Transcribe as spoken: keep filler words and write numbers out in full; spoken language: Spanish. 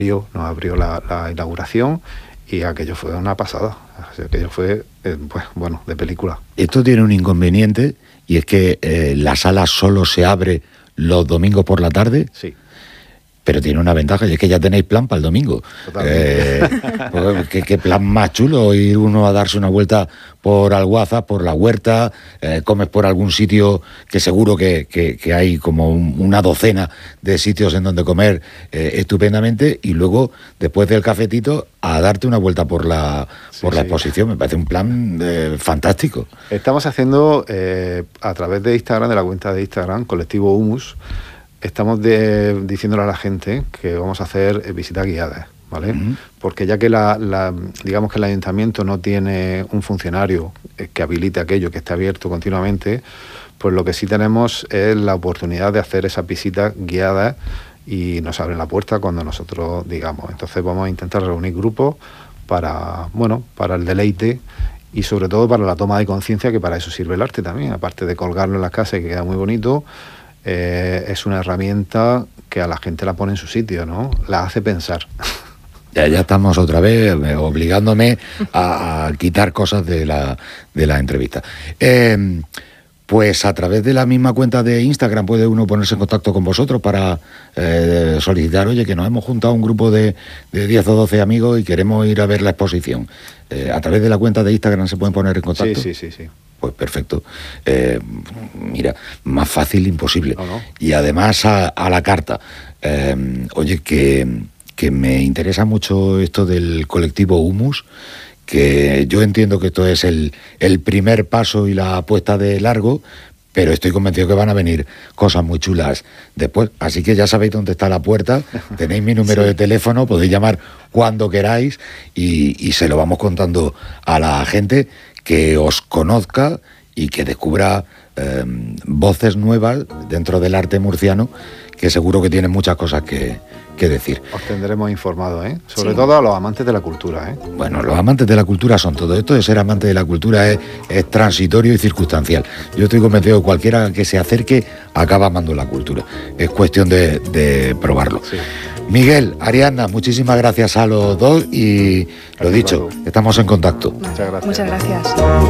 nos abrió la, la inauguración y aquello fue una pasada. Aquello fue, eh, pues, bueno, de película. Esto tiene un inconveniente y es que eh, la sala solo se abre los domingos por la tarde. Sí. Pero tiene una ventaja, y es que ya tenéis plan para el domingo. Eh, pues, ¿qué, qué plan más chulo, ir uno a darse una vuelta por Alguazas, por la huerta, eh, comes por algún sitio que seguro que, que, que hay como un, una docena de sitios en donde comer eh, estupendamente, y luego, después del cafetito, a darte una vuelta por la, sí, por la sí. exposición. Me parece un plan eh, fantástico. Estamos haciendo, eh, a través de Instagram, de la cuenta de Instagram, Colectivo Humus, estamos de, diciéndole a la gente que vamos a hacer eh, visitas guiadas, ¿vale? Uh-huh. Porque ya que la, la, digamos que el ayuntamiento no tiene un funcionario que habilite aquello, que esté abierto continuamente, pues lo que sí tenemos es la oportunidad de hacer esas visitas guiadas y nos abren la puerta cuando nosotros digamos. Entonces vamos a intentar reunir grupos para, bueno, para el deleite y sobre todo para la toma de conciencia, que para eso sirve el arte también, aparte de colgarlo en las casas y que queda muy bonito. Eh, es una herramienta que a la gente la pone en su sitio, ¿no? La hace pensar. Ya, ya estamos otra vez obligándome a, a quitar cosas de la, de la entrevista. Eh, pues a través de la misma cuenta de Instagram puede uno ponerse en contacto con vosotros para eh, solicitar, oye, que nos hemos juntado un grupo de, de diez o doce amigos y queremos ir a ver la exposición. Eh, a través de la cuenta de Instagram se pueden poner en contacto. Sí, sí, sí, sí. Pues perfecto. Eh, mira, más fácil imposible. No, no. Y además a, a la carta. Eh, oye, que, que me interesa mucho esto del colectivo Humus, que yo entiendo que esto es el, el primer paso y la apuesta de largo, pero estoy convencido que van a venir cosas muy chulas después. Así que ya sabéis dónde está la puerta, tenéis mi número sí. de teléfono, podéis llamar cuando queráis y, y se lo vamos contando a la gente, que os conozca y que descubra eh, voces nuevas dentro del arte murciano, que seguro que tienen muchas cosas que, que decir. Os tendremos informados, ¿eh? Sobre sí. todo a los amantes de la cultura, ¿eh? Bueno, los amantes de la cultura son todo. Esto de ser amante de la cultura es, es transitorio y circunstancial. Yo estoy convencido que cualquiera que se acerque acaba amando la cultura. Es cuestión de, de probarlo. Sí. Miguel, Ariadna, muchísimas gracias a los dos y, lo dicho, estamos en contacto. Muchas gracias. Muchas gracias.